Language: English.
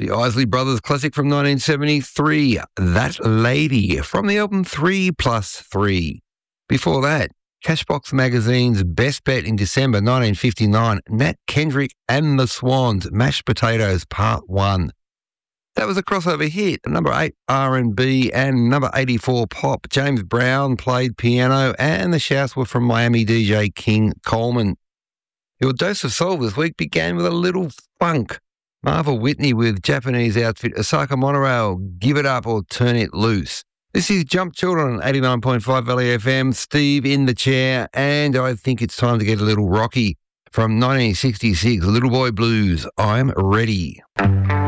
The Isley Brothers classic from 1973, That Lady, from the album 3+3. Before that, Cashbox Magazine's Best Bet in December 1959, Nat Kendrick and the Swans, Mashed Potatoes Part 1. That was a crossover hit, number 8 R&B and number 84 pop. James Brown played piano and the shouts were from Miami DJ King Coleman. Your dose of soul this week began with a little funk. Marva Whitney with Japanese outfit Osaka Monorail, Give It Up or Turn It Loose. This is Jump Children on 89.5 Valley FM, Steve in the chair, and I think it's time to get a little rocky. From 1966, Little Boy Blues, I'm Ready.